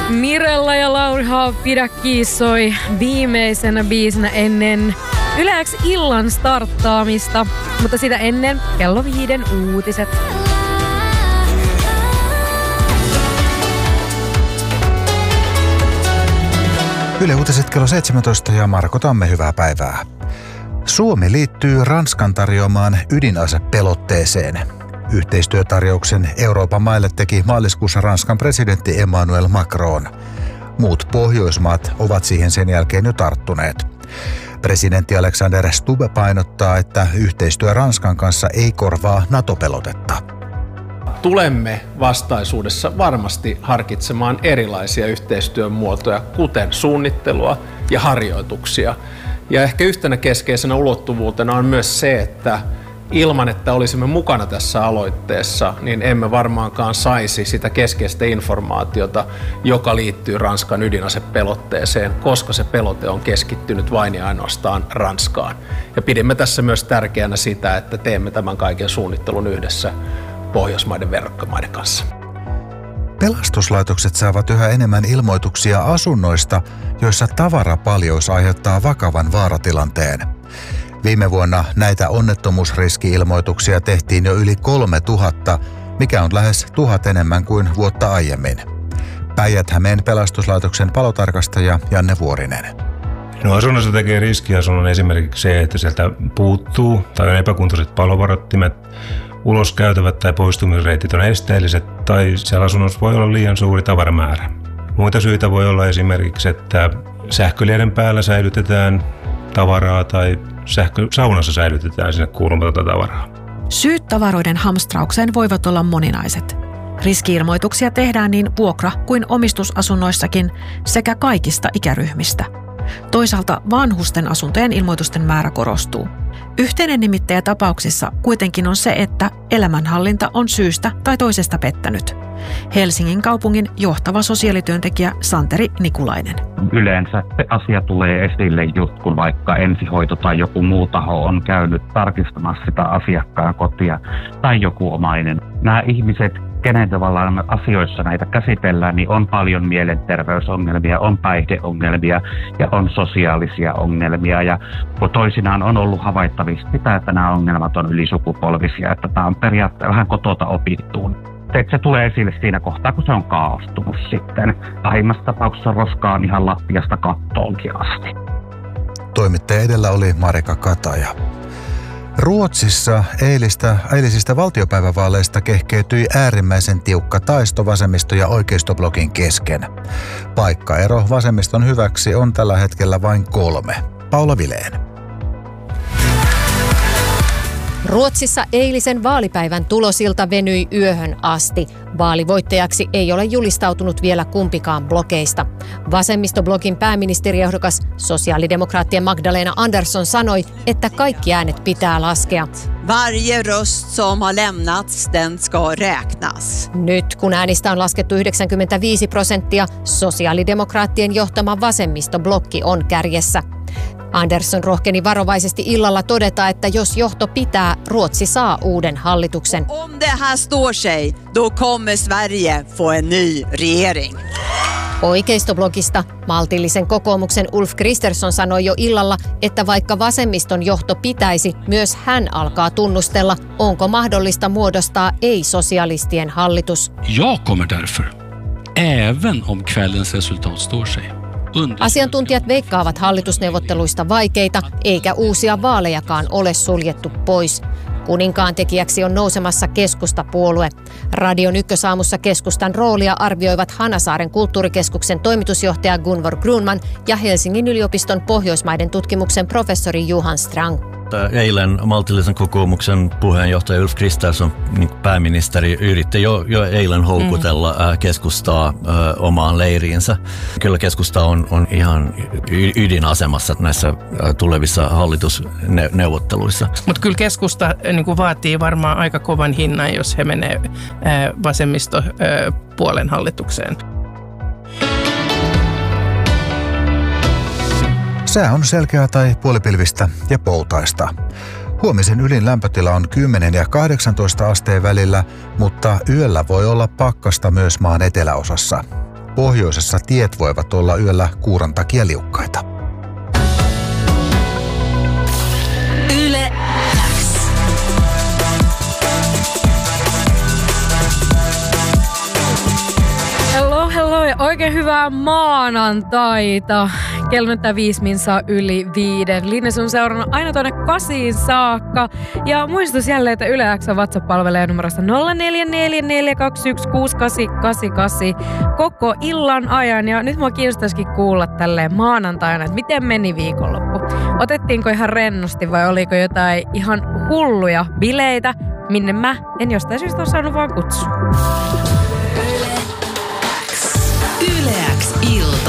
Mirella ja Laura Pidä kiissoi viimeisenä biisinä ennen Yle X illan starttaamista, mutta sitä ennen kello 5 uutiset. Yle Uutiset kello 17 ja Marko Tamme, hyvää päivää. Suomi liittyy Ranskan tarjoamaan ydinasepelotteeseen. Yhteistyötarjouksen Euroopan maille teki maaliskuussa Ranskan presidentti Emmanuel Macron. Muut Pohjoismaat ovat siihen sen jälkeen jo tarttuneet. Presidentti Alexander Stubb painottaa, että yhteistyö Ranskan kanssa ei korvaa NATO-pelotetta. Tulemme vastaisuudessa varmasti harkitsemaan erilaisia yhteistyön muotoja, kuten suunnittelua ja harjoituksia. Ja ehkä yhtenä keskeisenä ulottuvuutena on myös se, että ilman, että olisimme mukana tässä aloitteessa, niin emme varmaankaan saisi sitä keskeistä informaatiota, joka liittyy Ranskan ydinasepelotteeseen, koska se pelote on keskittynyt vain ja ainoastaan Ranskaan. Ja pidimme tässä myös tärkeänä sitä, että teemme tämän kaiken suunnittelun yhdessä Pohjoismaiden verrokkimaiden kanssa. Pelastuslaitokset saavat yhä enemmän ilmoituksia asunnoista, joissa tavarapaljous aiheuttaa vakavan vaaratilanteen. Viime vuonna näitä onnettomuusriski-ilmoituksia tehtiin jo yli 3000, mikä on lähes 1000 enemmän kuin vuotta aiemmin. Päijät-Hämeen pelastuslaitoksen palotarkastaja Janne Vuorinen. No, asunnossa tekee riskiasunnon esimerkiksi se, että sieltä puuttuu tai on epäkuntoiset palovarottimet, uloskäytävät tai poistumisreitit on esteelliset tai siellä asunnossa voi olla liian suuri tavaramäärä. Muita syitä voi olla esimerkiksi, että sähkölieden päällä säilytetään tavaraa tai sähkösaunassa säilytetään sinne kuulumatonta tavaraa. Syyt tavaroiden hamstraukseen voivat olla moninaiset. Riski-ilmoituksia tehdään niin vuokra- kuin omistusasunnoissakin sekä kaikista ikäryhmistä. Toisaalta vanhusten asuntojen ilmoitusten määrä korostuu. Yhteinen nimittäjä tapauksissa kuitenkin on se, että elämänhallinta on syystä tai toisesta pettänyt. Helsingin kaupungin johtava sosiaalityöntekijä Santeri Nikulainen. Yleensä se asia tulee esille just kun vaikka ensihoito tai joku muu taho on käynyt tarkistamassa sitä asiakkaan kotia tai joku omainen. Nämä ihmiset, kenen tavallaan asioissa näitä käsitellään, niin on paljon mielenterveysongelmia, on päihdeongelmia ja on sosiaalisia ongelmia. Ja toisinaan on ollut havaittavissa sitä, että nämä ongelmat on ylisukupolvisia, että tämä on periaatteessa vähän kotota opittuun. Että se tulee esille siinä kohtaa, kun se on kaostunut sitten. Pahimmassa tapauksessa roskaa on ihan lattiasta kattoonkin asti. Toimittaja edellä oli Marika Kataja. Ruotsissa eilisistä valtiopäivävaaleista kehkeytyi äärimmäisen tiukka taisto vasemmisto- ja oikeistoblokin kesken. Paikkaero vasemmiston hyväksi on tällä hetkellä vain 3. Paula Vileen. Ruotsissa eilisen vaalipäivän tulosilta venyi yöhön asti. Vaalivoittajaksi ei ole julistautunut vielä kumpikaan blokeista. Vasemmistoblogin pääministeriehdokas sosiaalidemokraattien Magdalena Andersson sanoi, että kaikki äänet pitää laskea. Varje röst som har lämnats, den ska räknas. Nyt kun äänistä on laskettu 95%, sosiaalidemokraattien johtama vasemmistoblokki on kärjessä. Andersson rohkeni varovaisesti illalla todeta, että jos johto pitää, Ruotsi saa uuden hallituksen. Om det här står sig, då kommer Sverige få en ny regering. Oikeistoblogista maltillisen kokoomuksen Ulf Kristersson sanoi jo illalla, että vaikka vasemmiston johto pitäisi, myös hän alkaa tunnustella, onko mahdollista muodostaa ei-sosialistien hallitus. Jag kommer därför, även om kvällens resultat står sig. Asiantuntijat veikkaavat hallitusneuvotteluista vaikeita, eikä uusia vaalejakaan ole suljettu pois. Kuninkaan tekijäksi on nousemassa keskustapuolue. Radion ykkösaamussa keskustan roolia arvioivat Hanasaaren kulttuurikeskuksen toimitusjohtaja Gunvor Grunman ja Helsingin yliopiston Pohjoismaiden tutkimuksen professori Johan Strang. Eilen maltillisen kokoomuksen puheenjohtaja Ulf Kristersson, pääministeri, yritti jo eilen houkutella keskustaa omaan leiriinsä. Kyllä keskusta on ihan ydinasemassa näissä tulevissa hallitusneuvotteluissa. Mutta kyllä keskusta vaatii varmaan aika kovan hinnan, jos he menee vasemmistopuolen hallitukseen. Sää on selkeää tai puolipilvistä ja poutaista. Huomisen ylin lämpötila on 10 ja 18 asteen välillä, mutta yöllä voi olla pakkasta myös maan eteläosassa. Pohjoisessa tiet voivat olla yöllä kuuran takia liukkaita. Yle X. Hello ja oikein hyvää maanantaita. Kello näyttää 5 minsaa yli 5. Linnes on seurannut aina tuonne 8 saakka. Ja muistutus jälleen, että Yle X WhatsApp-palvelee numerosta 0444216888 koko illan ajan. Ja nyt mua kiinnostaisikin kuulla tälleen maanantaina, että miten meni viikonloppu. Otettiinko ihan rennosti vai oliko jotain ihan hulluja bileitä, minne mä en jostain syystä ole saanut vaan kutsua. Yle X ilta.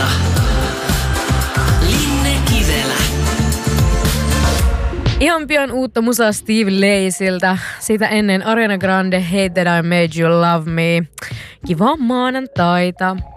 Linne Kivelä. Ihan pian uutta musaa Steve Lacyltä. Sitä ennen Ariana Grande Hate That I Made You Love Me. Kivaa maanantaita.